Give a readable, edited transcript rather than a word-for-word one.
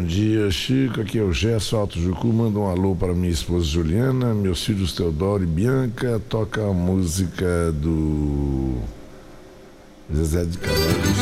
bom dia, Chico. Aqui é o Gerson Alto Jucu. Manda um alô para minha esposa Juliana, meus filhos Teodoro e Bianca. Toca a música do Zezé de Camargo